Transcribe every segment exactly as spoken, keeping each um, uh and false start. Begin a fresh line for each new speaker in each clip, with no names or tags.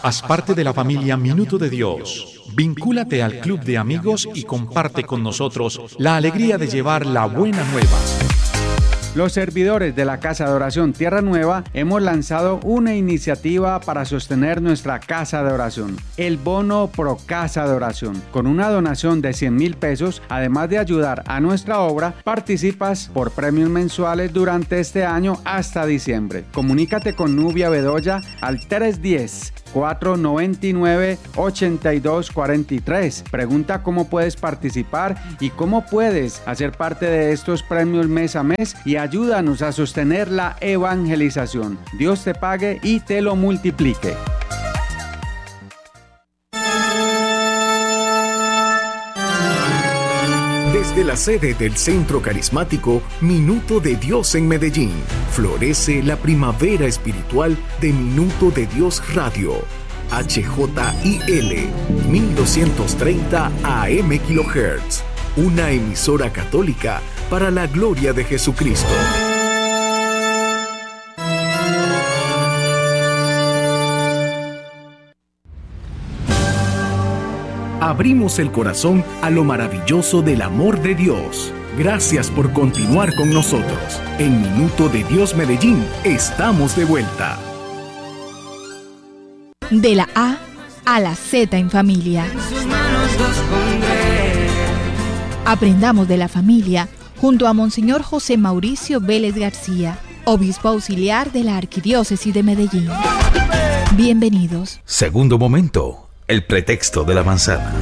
Haz parte de la familia Minuto de Dios. Vincúlate al club de amigos y comparte con nosotros la alegría de llevar la buena nueva.
Los servidores de la Casa de Oración Tierra Nueva hemos lanzado una iniciativa para sostener nuestra Casa de Oración, el Bono Pro Casa de Oración. Con una donación de cien mil pesos, además de ayudar a nuestra obra, participas por premios mensuales durante este año hasta diciembre. Comunícate con Nubia Bedoya al tres uno cero, cuatro nueve nueve, ocho dos cuatro tres. Pregunta cómo puedes participar y cómo puedes hacer parte de estos premios mes a mes y ayúdanos a sostener la evangelización. Dios te pague y te lo multiplique.
Desde la sede del Centro Carismático Minuto de Dios en Medellín, florece la primavera espiritual de Minuto de Dios Radio. H J I L mil doscientos treinta A M kilohertz, una emisora católica para la gloria de Jesucristo. Abrimos el corazón a lo maravilloso del amor de Dios. Gracias por continuar con nosotros. En Minuto de Dios Medellín, estamos de vuelta.
De la A a la Z en familia. Aprendamos de la familia junto a Monseñor José Mauricio Vélez García, obispo auxiliar de la Arquidiócesis de Medellín. Bienvenidos.
Segundo momento, el pretexto de la manzana.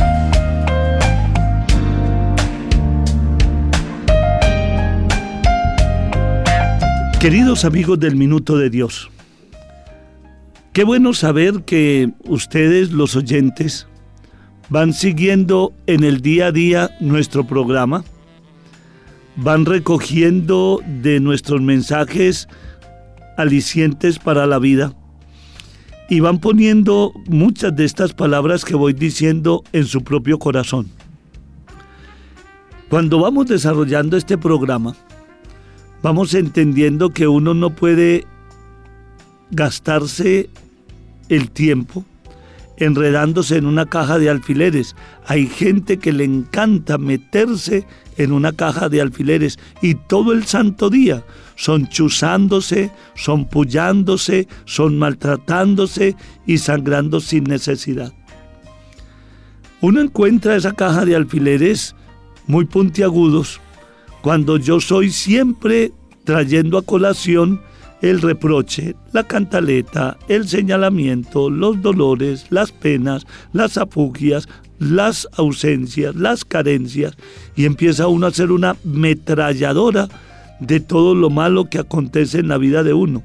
Queridos amigos del Minuto de Dios, qué bueno saber que ustedes, los oyentes, van siguiendo en el día a día nuestro programa, van recogiendo de nuestros mensajes alicientes para la vida y van poniendo muchas de estas palabras que voy diciendo en su propio corazón. Cuando vamos desarrollando este programa, vamos entendiendo que uno no puede gastarse el tiempo enredándose en una caja de alfileres. Hay gente que le encanta meterse en una caja de alfileres y todo el santo día son chuzándose, son pullándose, son maltratándose y sangrando sin necesidad. Uno encuentra esa caja de alfileres muy puntiagudos cuando yo soy siempre trayendo a colación el reproche, la cantaleta, el señalamiento, los dolores, las penas, las afugias, las ausencias, las carencias, y empieza uno a hacer una metralladora de todo lo malo que acontece en la vida de uno.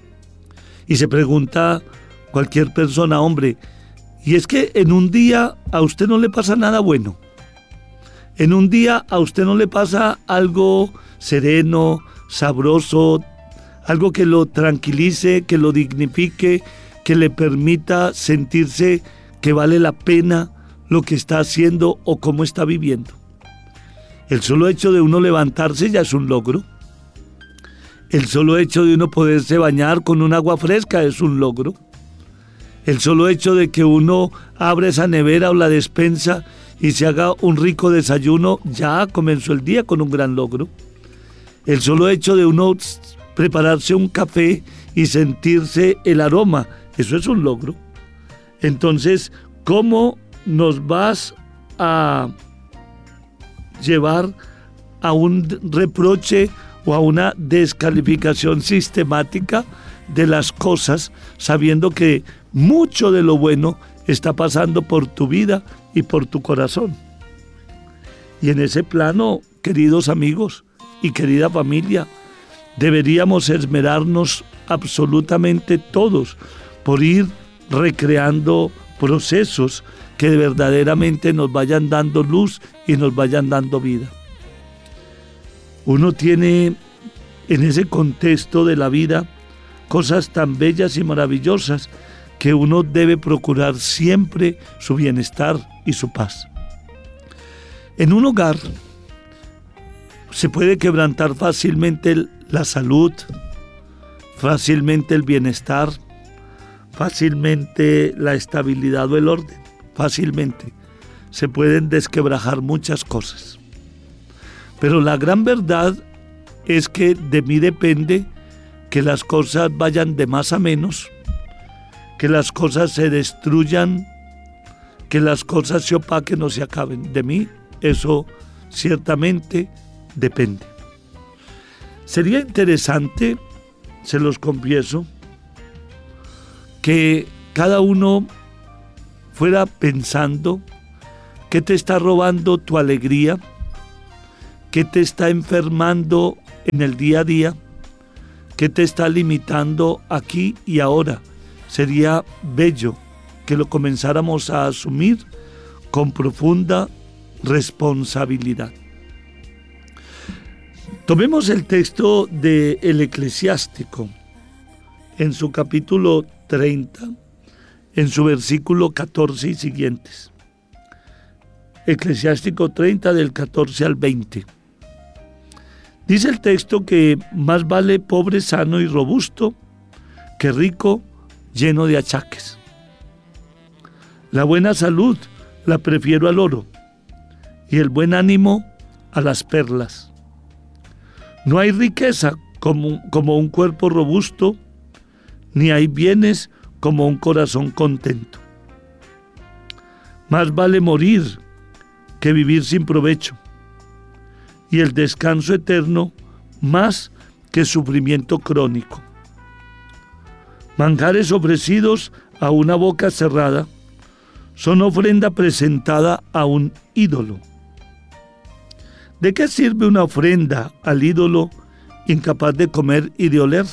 Y se pregunta cualquier persona, hombre, y es que en un día a usted no le pasa nada bueno. En un día a usted no le pasa algo sereno, sabroso, algo que lo tranquilice, que lo dignifique, que le permita sentirse que vale la pena lo que está haciendo o cómo está viviendo. El solo hecho de uno levantarse ya es un logro. El solo hecho de uno poderse bañar con un agua fresca es un logro. El solo hecho de que uno abra esa nevera o la despensa y se haga un rico desayuno, ya comenzó el día con un gran logro. El solo hecho de uno prepararse un café y sentirse el aroma, eso es un logro. Entonces, ¿cómo nos vas a llevar a un reproche o a una descalificación sistemática de las cosas, sabiendo que mucho de lo bueno está pasando por tu vida y por tu corazón? Y en ese plano, queridos amigos y querida familia, deberíamos esmerarnos absolutamente todos por ir recreando procesos que verdaderamente nos vayan dando luz y nos vayan dando vida. Uno tiene en ese contexto de la vida cosas tan bellas y maravillosas que uno debe procurar siempre su bienestar y su paz. En un hogar se puede quebrantar fácilmente la salud, fácilmente el bienestar, fácilmente la estabilidad o el orden. Fácilmente. Se pueden desquebrajar muchas cosas. Pero la gran verdad es que de mí depende que las cosas vayan de más a menos, que las cosas se destruyan, que las cosas se opaquen o se acaben. De mí eso ciertamente depende. Sería interesante, se los confieso, que cada uno fuera pensando qué te está robando tu alegría, qué te está enfermando en el día a día, qué te está limitando aquí y ahora. Sería bello que lo comenzáramos a asumir con profunda responsabilidad. Tomemos el texto de El Eclesiástico en su capítulo treinta, en su versículo catorce y siguientes. Eclesiástico treinta del catorce al veinte. Dice el texto que más vale pobre sano y robusto que rico lleno de achaques. La buena salud la prefiero al oro y el buen ánimo a las perlas. No hay riqueza como, como un cuerpo robusto, ni hay bienes como un corazón contento. Más vale morir que vivir sin provecho, y el descanso eterno más que sufrimiento crónico. Manjares ofrecidos a una boca cerrada son ofrenda presentada a un ídolo. ¿De qué sirve una ofrenda al ídolo incapaz de comer y de oler?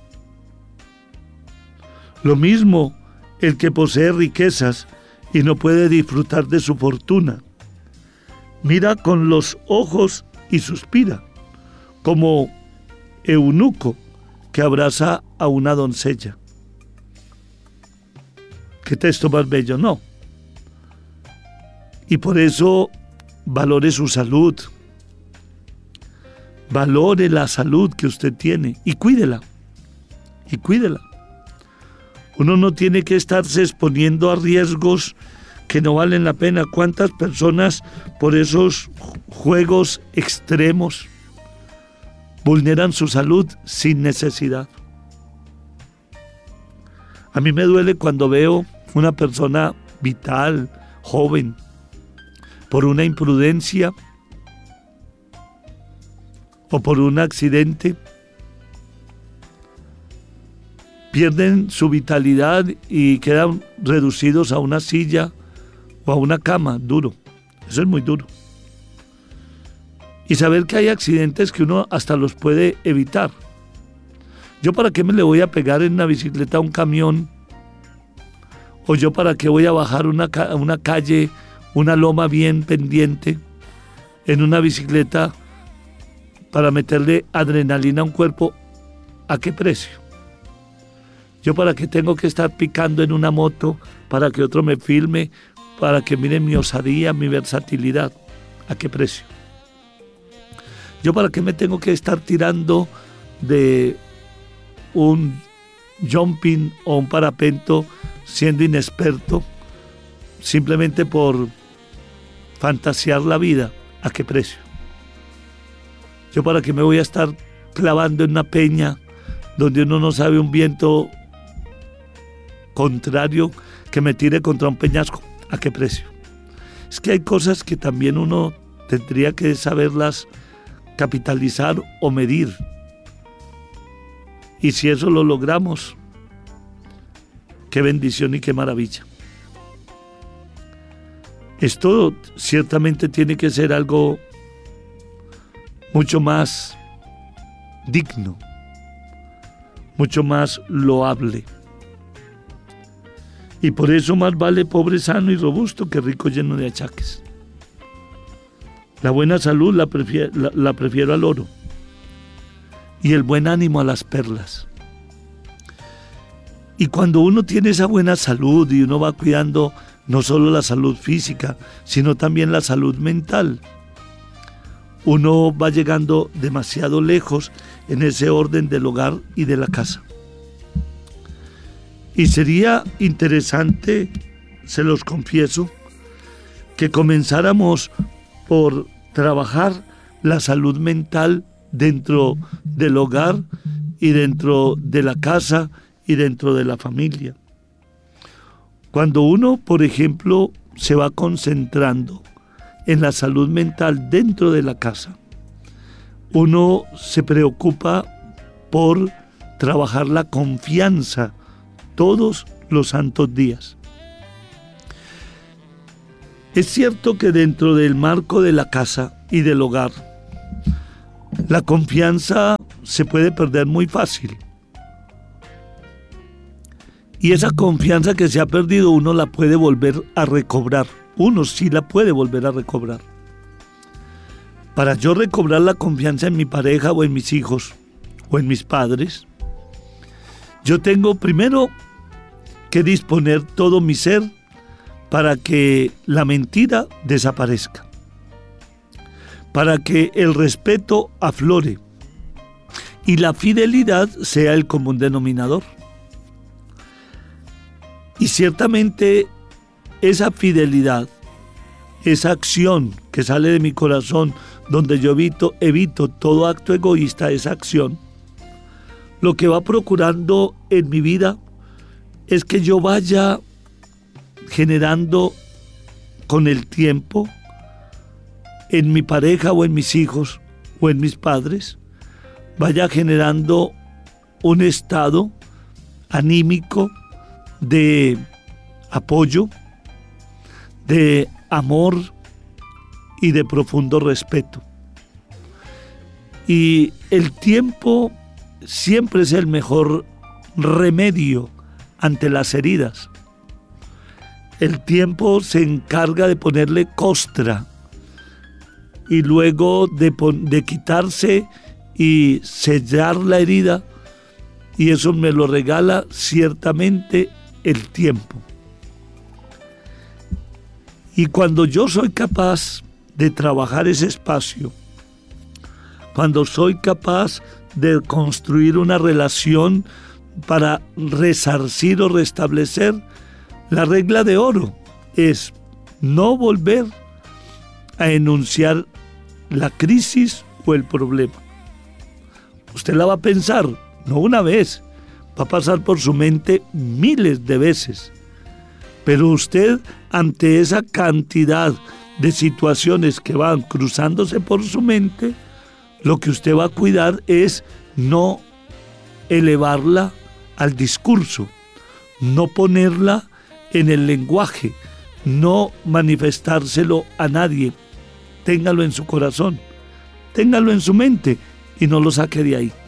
Lo mismo el que posee riquezas y no puede disfrutar de su fortuna. Mira con los ojos y suspira, como eunuco que abraza a una doncella. ¿Qué texto más bello? No. Y por eso valore su salud. Valore la salud que usted tiene y cuídela. Y cuídela. Uno no tiene que estarse exponiendo a riesgos que no valen la pena. ¿Cuántas personas por esos juegos extremos vulneran su salud sin necesidad? A mí me duele cuando veo una persona vital, joven, por una imprudencia o por un accidente, pierden su vitalidad y quedan reducidos a una silla o a una cama. Duro, eso es muy duro. Y saber que hay accidentes que uno hasta los puede evitar. ¿Yo para qué me le voy a pegar en una bicicleta a un camión? ¿O yo para qué voy a bajar una, una calle, una loma bien pendiente en una bicicleta para meterle adrenalina a un cuerpo? ¿A qué precio? ¿Yo para qué tengo que estar picando en una moto para que otro me filme, para que miren mi osadía, mi versatilidad? ¿A qué precio? ¿Yo para qué me tengo que estar tirando de un jumping o un parapento siendo inexperto simplemente por fantasear la vida? ¿A qué precio? ¿Yo para qué me voy a estar clavando en una peña donde uno no sabe un viento contrario que me tire contra un peñasco? ¿A qué precio? Es que hay cosas que también uno tendría que saberlas capitalizar o medir. Y si eso lo logramos, qué bendición y qué maravilla. Esto ciertamente tiene que ser algo mucho más digno, mucho más loable. Y por eso más vale pobre sano y robusto que rico lleno de achaques. La buena salud la prefiero, la, la prefiero al oro y el buen ánimo a las perlas. Y cuando uno tiene esa buena salud y uno va cuidando no solo la salud física, sino también la salud mental, uno va llegando demasiado lejos en ese orden del hogar y de la casa. Y sería interesante, se los confieso, que comenzáramos por trabajar la salud mental dentro del hogar y dentro de la casa y dentro de la familia. Cuando uno, por ejemplo, se va concentrando en la salud mental dentro de la casa, uno se preocupa por trabajar la confianza todos los santos días. Es cierto que dentro del marco de la casa y del hogar, la confianza se puede perder muy fácil. Y esa confianza que se ha perdido uno la puede volver a recobrar. Uno sí la puede volver a recobrar. Para yo recobrar la confianza en mi pareja o en mis hijos o en mis padres, yo tengo primero que disponer todo mi ser para que la mentira desaparezca, para que el respeto aflore y la fidelidad sea el común denominador. Y ciertamente esa fidelidad, esa acción que sale de mi corazón, donde yo evito, evito todo acto egoísta, esa acción, lo que va procurando en mi vida es que yo vaya generando con el tiempo en mi pareja o en mis hijos o en mis padres, vaya generando un estado anímico de apoyo, de amor y de profundo respeto. Y el tiempo siempre es el mejor remedio ante las heridas. El tiempo se encarga de ponerle costra y luego de, de quitarse y sellar la herida, y eso me lo regala ciertamente el tiempo. Y cuando yo soy capaz de trabajar ese espacio, cuando soy capaz de construir una relación para resarcir o restablecer, la regla de oro es no volver a enunciar la crisis o el problema. Usted la va a pensar, no una vez, va a pasar por su mente miles de veces. Pero usted, ante esa cantidad de situaciones que van cruzándose por su mente, lo que usted va a cuidar es no elevarla al discurso, no ponerla en el lenguaje, no manifestárselo a nadie. Téngalo en su corazón, téngalo en su mente y no lo saque de ahí.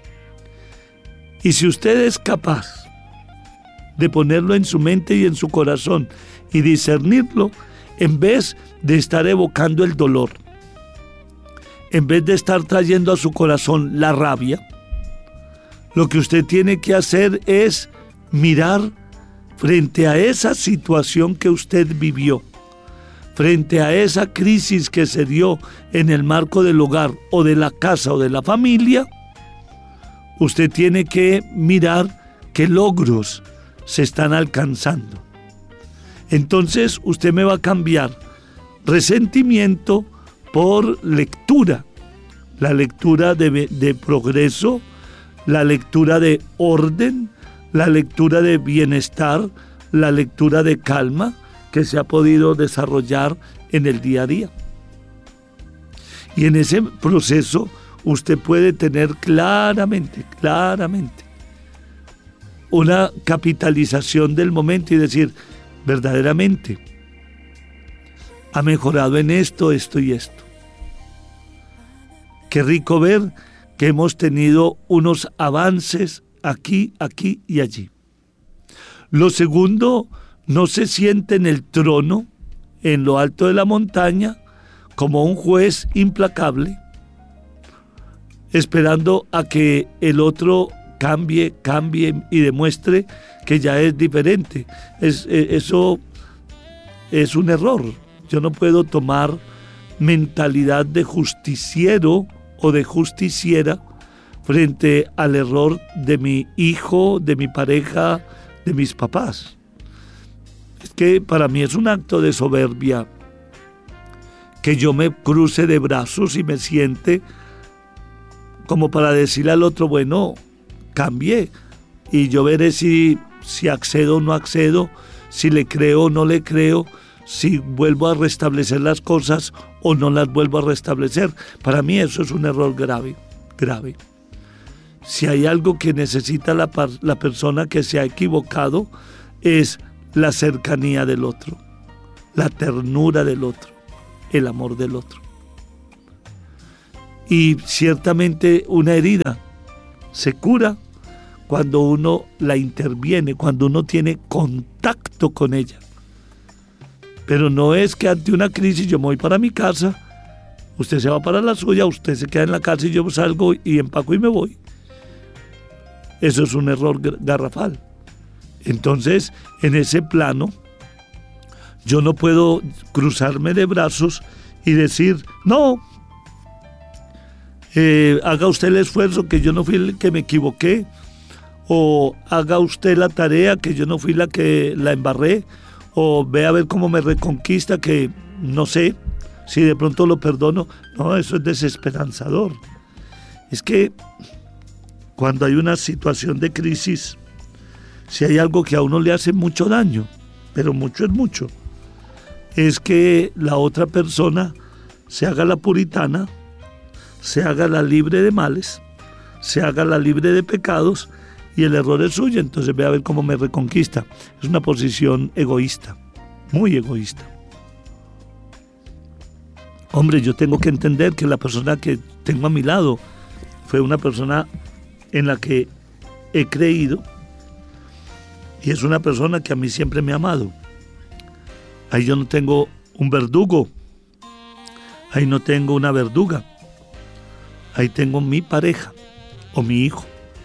Y si usted es capaz de ponerlo en su mente y en su corazón y discernirlo, en vez de estar evocando el dolor, en vez de estar trayendo a su corazón la rabia, lo que usted tiene que hacer es mirar frente a esa situación que usted vivió, frente a esa crisis que se dio en el marco del hogar o de la casa o de la familia. Usted tiene que mirar qué logros se están alcanzando. Entonces usted me va a cambiar resentimiento por lectura, la lectura de, de progreso, la lectura de orden, la lectura de bienestar, la lectura de calma que se ha podido desarrollar en el día a día. Y en ese proceso usted puede tener claramente, claramente una capitalización del momento y decir, verdaderamente, ha mejorado en esto, esto y esto. Qué rico ver que hemos tenido unos avances aquí, aquí y allí. Lo segundo, no se siente en el trono, en lo alto de la montaña, como un juez implacable, esperando a que el otro cambie, cambie y demuestre que ya es diferente. Es, eso es un error. Yo no puedo tomar mentalidad de justiciero o de justiciera frente al error de mi hijo, de mi pareja, de mis papás. Es que para mí es un acto de soberbia que yo me cruce de brazos y me siente como para decirle al otro, bueno, cambié y yo veré si, si accedo o no accedo, si le creo o no le creo, si vuelvo a restablecer las cosas o no las vuelvo a restablecer. Para mí eso es un error grave, grave. Si hay algo que necesita la, la persona que se ha equivocado, es la cercanía del otro, la ternura del otro, el amor del otro. Y ciertamente una herida se cura cuando uno la interviene, cuando uno tiene contacto con ella. Pero no es que ante una crisis yo me voy para mi casa, usted se va para la suya, usted se queda en la casa y yo salgo y empaco y me voy. Eso es un error garrafal. Entonces, en ese plano, yo no puedo cruzarme de brazos y decir, no, eh, haga usted el esfuerzo, que yo no fui el que me equivoqué, o haga usted la tarea, que yo no fui la que la embarré, o ve a ver cómo me reconquista, que no sé si de pronto lo perdono. No, eso es desesperanzador. Es que cuando hay una situación de crisis, si hay algo que a uno le hace mucho daño, pero mucho es mucho, es que la otra persona se haga la puritana, se haga la libre de males, se haga la libre de pecados, y el error es suyo. Entonces ve a ver cómo me reconquista. Es una posición egoísta, muy egoísta. Hombre, yo tengo que entender que la persona que tengo a mi lado fue una persona en la que he creído, y es una persona que a mí siempre me ha amado. Ahí yo no tengo un verdugo, ahí no tengo una verduga, ahí tengo mi pareja o mi hijo.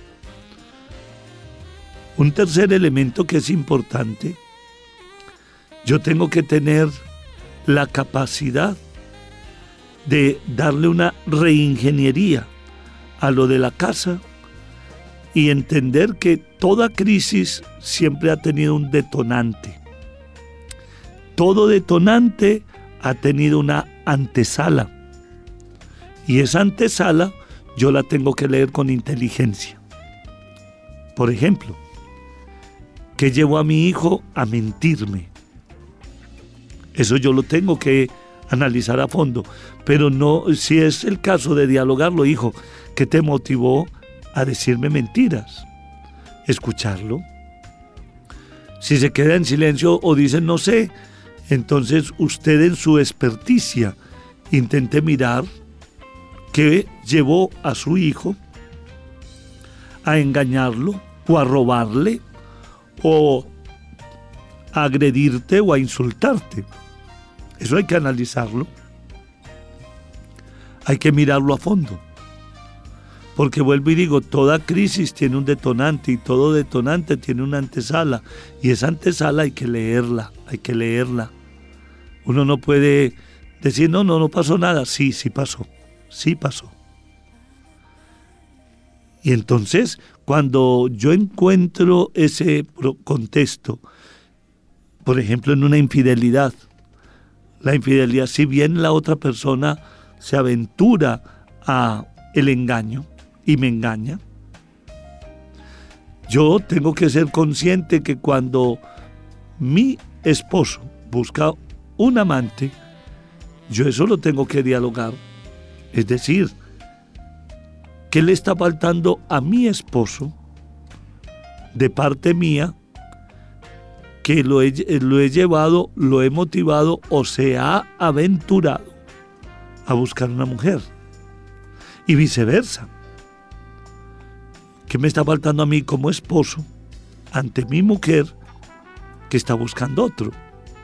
Un tercer elemento que es importante, yo tengo que tener la capacidad de darle una reingeniería a lo de la casa y entender que toda crisis siempre ha tenido un detonante. Todo detonante ha tenido una antesala, y esa antesala yo la tengo que leer con inteligencia. Por ejemplo, ¿qué llevó a mi hijo a mentirme? Eso yo lo tengo que analizar a fondo, pero no, si es el caso de dialogarlo, hijo, ¿qué te motivó a decirme mentiras? Escucharlo. Si se queda en silencio o dice no sé, entonces usted en su experticia intente mirar qué llevó a su hijo a engañarlo o a robarle o a agredirte o a insultarte. Eso hay que analizarlo. Hay que mirarlo a fondo. Porque vuelvo y digo, toda crisis tiene un detonante y todo detonante tiene una antesala. Y esa antesala hay que leerla, hay que leerla. Uno no puede decir, no, no, no pasó nada. Sí, sí pasó, sí pasó. Y entonces, cuando yo encuentro ese contexto, por ejemplo, en una infidelidad, la infidelidad, si bien la otra persona se aventura a el engaño y me engaña, yo tengo que ser consciente que cuando mi esposo busca un amante, yo eso lo tengo que dialogar. Es decir, ¿qué le está faltando a mi esposo de parte mía que lo he, lo he llevado, lo he motivado o se ha aventurado a buscar una mujer? Y viceversa. ¿Qué me está faltando a mí como esposo ante mi mujer que está buscando otro?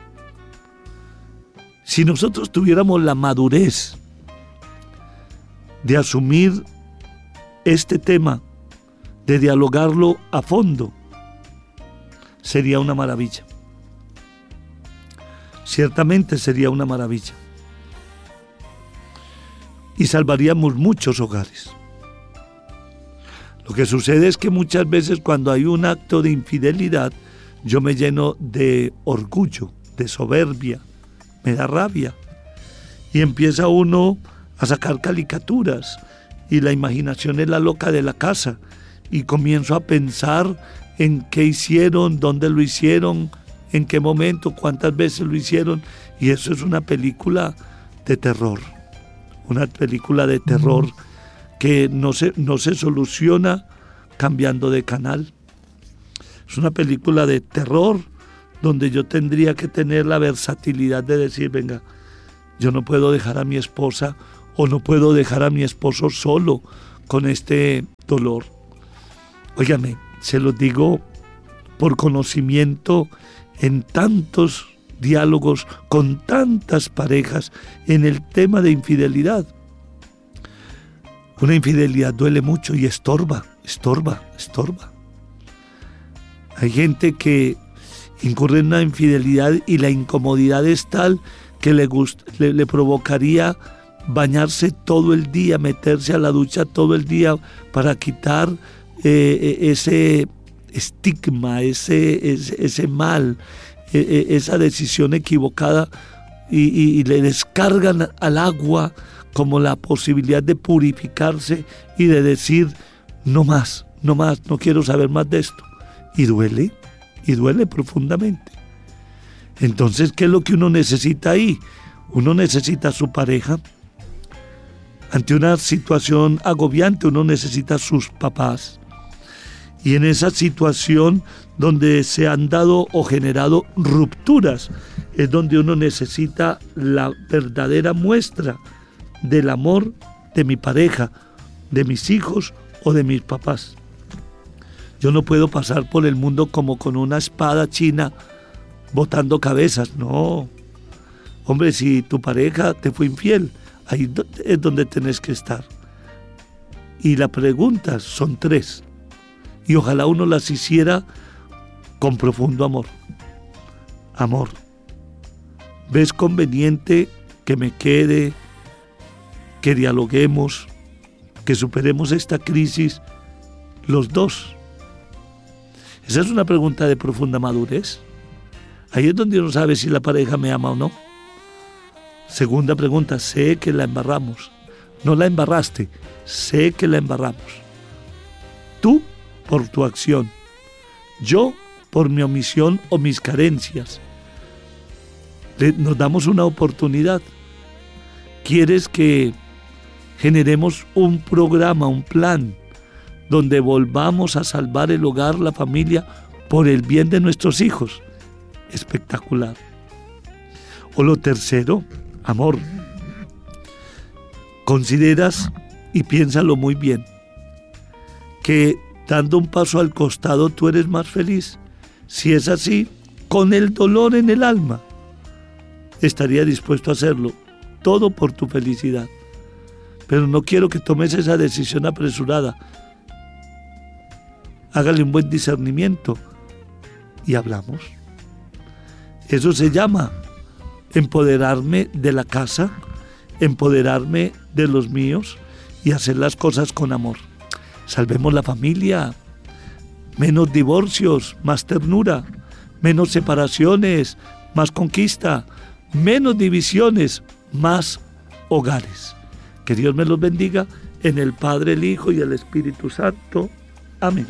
Si nosotros tuviéramos la madurez de asumir este tema, de dialogarlo a fondo, sería una maravilla. Ciertamente sería una maravilla. Y salvaríamos muchos hogares. Lo que sucede es que muchas veces cuando hay un acto de infidelidad, yo me lleno de orgullo, de soberbia, me da rabia. Y empieza uno a sacar caricaturas y la imaginación es la loca de la casa. Y comienzo a pensar en qué hicieron, dónde lo hicieron, en qué momento, cuántas veces lo hicieron. Y eso es una película de terror, una película de terror que no se, no se soluciona cambiando de canal. Es una película de terror donde yo tendría que tener la versatilidad de decir, venga, yo no puedo dejar a mi esposa o no puedo dejar a mi esposo solo con este dolor. Óigame, se los digo por conocimiento en tantos diálogos con tantas parejas en el tema de infidelidad. Una infidelidad duele mucho y estorba, estorba, estorba. Hay gente que incurre en una infidelidad y la incomodidad es tal que le, gust- le, le provocaría bañarse todo el día, meterse a la ducha todo el día para quitar eh, ese estigma, ese, ese, ese mal, eh, esa decisión equivocada y, y, y le descargan al agua como la posibilidad de purificarse y de decir no más, no más, no quiero saber más de esto. Y duele, y duele profundamente. Entonces, ¿qué es lo que uno necesita ahí? Uno necesita a su pareja. Ante una situación agobiante, uno necesita a sus papás. Y en esa situación donde se han dado o generado rupturas, es donde uno necesita la verdadera muestra del amor de mi pareja, de mis hijos o de mis papás. Yo no puedo pasar por el mundo como con una espada china botando cabezas, no. Hombre, si tu pareja te fue infiel, ahí es donde tenés que estar. Y las preguntas son tres. Y ojalá uno las hiciera con profundo amor. Amor, ¿ves conveniente que me quede, que dialoguemos, que superemos esta crisis los dos? Esa es una pregunta de profunda madurez. Ahí es donde uno sabe si la pareja me ama o no. Segunda pregunta, sé que la embarramos. No la embarraste, sé que la embarramos. Tú por tu acción, yo por mi omisión o mis carencias. Le, nos damos una oportunidad. ¿Quieres que generemos un programa, un plan, donde volvamos a salvar el hogar, la familia, por el bien de nuestros hijos? Espectacular. O lo tercero, amor, consideras y piénsalo muy bien, que dando un paso al costado tú eres más feliz. Si es así, con el dolor en el alma, estaría dispuesto a hacerlo, todo por tu felicidad. Pero no quiero que tomes esa decisión apresurada. Hágale un buen discernimiento y hablamos. Eso se llama empoderarme de la casa, empoderarme de los míos y hacer las cosas con amor. Salvemos la familia, menos divorcios, más ternura, menos separaciones, más conquista, menos divisiones, más hogares. Que Dios me los bendiga en el Padre, el Hijo y el Espíritu Santo. Amén.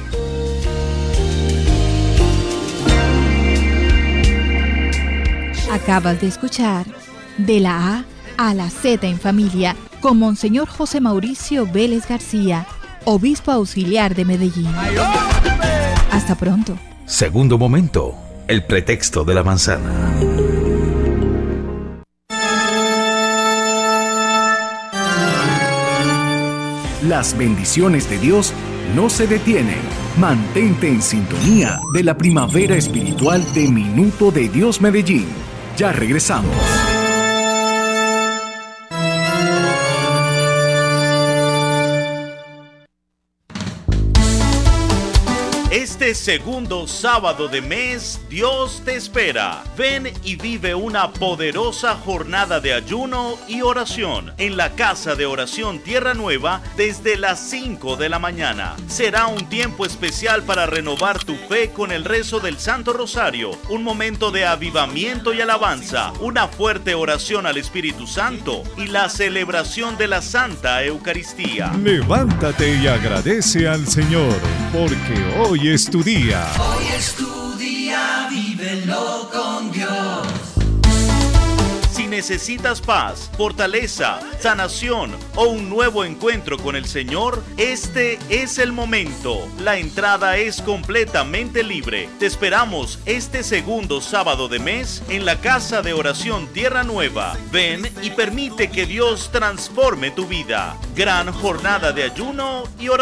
Acabas de escuchar De la A a la Z en Familia con Monseñor José Mauricio Vélez García, obispo auxiliar de Medellín. Hasta pronto.
Segundo momento, el pretexto de la manzana.
Las bendiciones de Dios no se detienen. Mantente en sintonía de la primavera espiritual de Minuto de Dios Medellín. Ya regresamos.
Este segundo sábado de mes, Dios te espera. Ven y vive una poderosa jornada de ayuno y oración en la Casa de Oración Tierra Nueva desde las cinco de la mañana. Será un tiempo especial para renovar tu fe con el rezo del Santo Rosario, un momento de avivamiento y alabanza, una fuerte oración al Espíritu Santo y la celebración de la Santa Eucaristía.
Levántate y agradece al Señor, porque hoy es tu día.
Hoy es tu día, vívelo con Dios.
Si necesitas paz, fortaleza, sanación o un nuevo encuentro con el Señor, este es el momento. La entrada es completamente libre. Te esperamos este segundo sábado de mes en la Casa de Oración Tierra Nueva. Ven y permite que Dios transforme tu vida. Gran jornada de ayuno y oración.